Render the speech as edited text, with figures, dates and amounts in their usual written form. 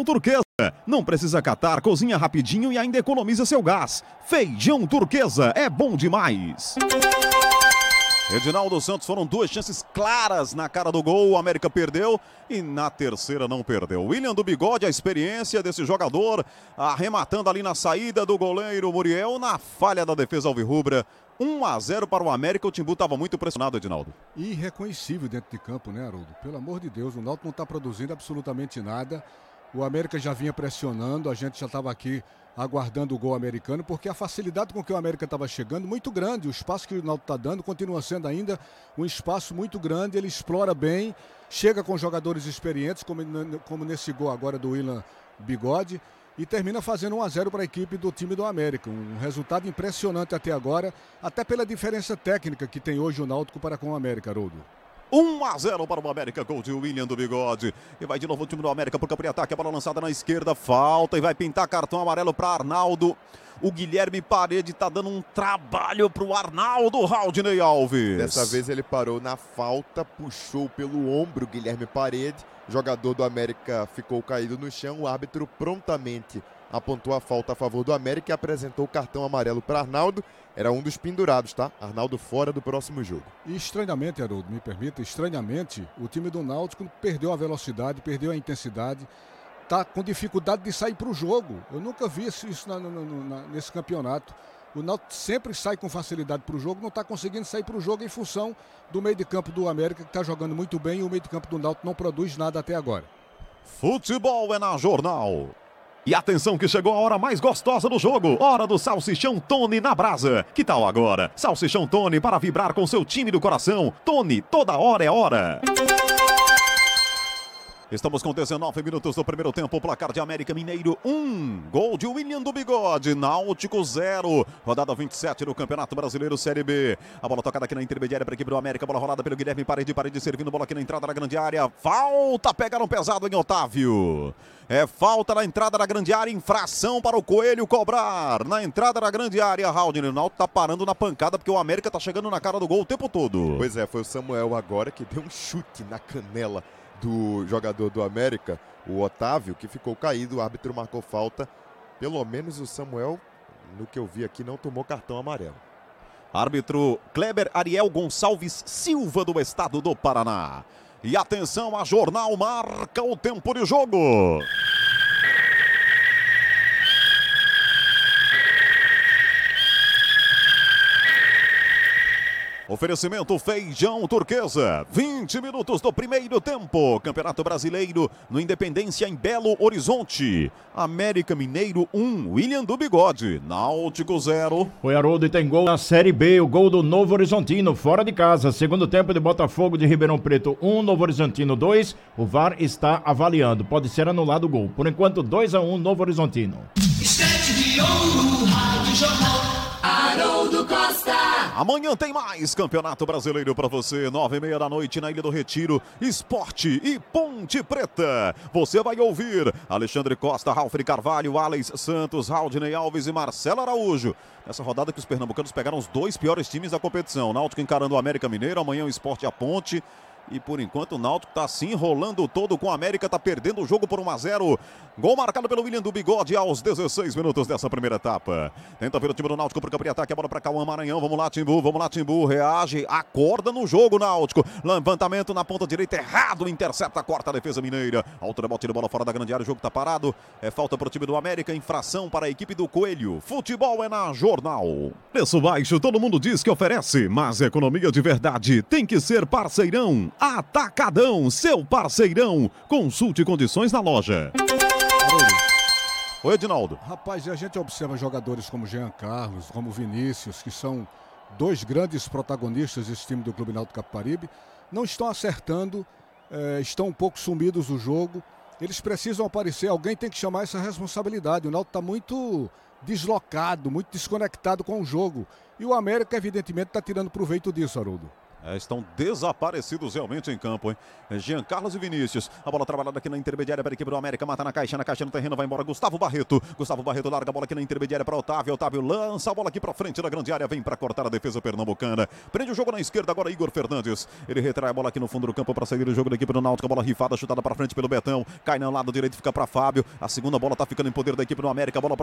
Feijão Turquesa. Não precisa catar, cozinha rapidinho e ainda economiza seu gás. Feijão Turquesa é bom demais. Edinaldo Santos, foram duas chances claras na cara do gol, o América perdeu e na terceira não perdeu. William do Bigode, a experiência desse jogador, arrematando ali na saída do goleiro Muriel, na falha da defesa alvirrubra. 1-0 para o América, o Timbu estava muito pressionado, Edinaldo. Irreconhecível dentro de campo, né, Haroldo? Pelo amor de Deus, o Náutico não está produzindo absolutamente nada. O América já vinha pressionando, a gente já estava aqui aguardando o gol americano, porque a facilidade com que o América estava chegando, muito grande. O espaço que o Náutico está dando continua sendo ainda um espaço muito grande, ele explora bem, chega com jogadores experientes, como nesse gol agora do William Bigode, e termina fazendo 1-0 para a equipe do time do América. Um resultado impressionante até agora, até pela diferença técnica que tem hoje o Náutico para com o América, Haroldo. 1-0 para o América, gol de William do Bigode. E vai de novo o time do América para o campo de ataque. A bola lançada na esquerda, falta e vai pintar cartão amarelo para Arnaldo. O Guilherme Parede está dando um trabalho para o Arnaldo, Raudinei Alves. Dessa vez ele parou na falta, puxou pelo ombro o Guilherme Parede. O jogador do América ficou caído no chão. O árbitro prontamente apontou a falta a favor do América e apresentou o cartão amarelo para Arnaldo. Era um dos pendurados, tá? Arnaldo fora do próximo jogo. E estranhamente, Haroldo, me permita, estranhamente, o time do Náutico perdeu a velocidade, perdeu a intensidade, tá com dificuldade de sair para o jogo. Eu nunca vi isso nesse campeonato. O Náutico sempre sai com facilidade para o jogo, não está conseguindo sair para o jogo em função do meio de campo do América, que está jogando muito bem, e o meio de campo do Náutico não produz nada até agora. Futebol é na Jornal. E atenção que chegou a hora mais gostosa do jogo. Hora do Salsichão Tony na brasa. Que tal agora? Salsichão Tony para vibrar com seu time do coração. Tony, toda hora é hora. Estamos com 19 minutos do primeiro tempo. Placar de América Mineiro 1. Gol de William do Bigode. Náutico 0. Rodada 27 do Campeonato Brasileiro Série B. A bola tocada aqui na intermediária para a equipe do América. Bola rolada pelo Guilherme Parede. Parede servindo bola aqui na entrada da grande área. Falta. Pegaram pesado em Otávio. É falta na entrada da grande área. Infração para o Coelho cobrar. Na entrada da grande área. Raudinei, o Náutico tá parando na pancada porque o América tá chegando na cara do gol o tempo todo. Pois é, foi o Samuel agora que deu um chute na canela do jogador do América, o Otávio, que ficou caído. O árbitro marcou falta. Pelo menos o Samuel, no que eu vi aqui, não tomou cartão amarelo. Árbitro Kleber Ariel Gonçalves Silva, do estado do Paraná. E atenção, a Jornal marca o tempo de jogo. Oferecimento Feijão Turquesa, 20 minutos do primeiro tempo. Campeonato Brasileiro no Independência em Belo Horizonte. América Mineiro 1, William do Bigode. Náutico 0. Foi Haroldo e tem gol na Série B, o gol do Novo Horizontino, fora de casa. Segundo tempo de Botafogo de Ribeirão Preto 1, Novo Horizontino 2. O VAR está avaliando, pode ser anulado o gol. Por enquanto 2-1, Novo Horizontino. Estete de ouro, Rádio Jornal, Haroldo Costa. Amanhã tem mais Campeonato Brasileiro para você, 9h30 da noite na Ilha do Retiro, Esporte e Ponte Preta. Você vai ouvir Alexandre Costa, Ralf Carvalho, Alex Santos, Raudinei Alves e Marcelo Araújo. Nessa rodada que os pernambucanos pegaram os dois piores times da competição. Náutico encarando o América Mineiro, amanhã o Esporte e a Ponte. E por enquanto o Náutico está se enrolando todo com a América, está perdendo o jogo por 1-0. Gol marcado pelo William do Bigode aos 16 minutos dessa primeira etapa. Tenta vir o time do Náutico para o campo de ataque, a bola para Cauã Maranhão. Vamos lá, Timbu, reage, acorda no jogo, Náutico. Levantamento na ponta direita, errado, intercepta, corta a defesa mineira. Alto rebote de bola fora da grande área, o jogo está parado. É falta para o time do América, infração para a equipe do Coelho. Futebol é na Jornal. Preço baixo, todo mundo diz que oferece, mas economia de verdade tem que ser parceirão. Atacadão, seu parceirão. Consulte condições na loja. Oi, Edinaldo. Rapaz, a gente observa jogadores como Jean Carlos, como Vinícius, que são dois grandes protagonistas desse time do Clube Náutico Capibaribe, não estão acertando, estão um pouco sumidos do jogo. Eles precisam aparecer, alguém tem que chamar essa responsabilidade. O Náutico está muito deslocado, muito desconectado com o jogo. E o América, evidentemente, está tirando proveito disso, Haroldo. Estão desaparecidos realmente em campo, hein? Jean Carlos e Vinícius. A bola trabalhada aqui na intermediária para a equipe do América. Mata na caixa no terreno, vai embora Gustavo Barreto. Gustavo Barreto larga a bola aqui na intermediária para Otávio. Otávio lança a bola aqui para frente da grande área. Vem para cortar a defesa pernambucana. Prende o jogo na esquerda agora Igor Fernandes. Ele retrai a bola aqui no fundo do campo para sair o jogo da equipe do Náutico. A bola rifada, chutada para frente pelo Betão. Cai no lado direito, fica para Fábio. A segunda bola tá ficando em poder da equipe do América. A bola